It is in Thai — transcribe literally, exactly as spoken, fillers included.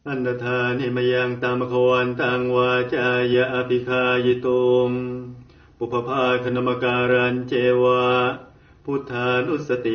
อันธานิมยังตามขวันตังวาจายะอภิคายตุงปุพพาคณมการันเจวะพุทธานุสติ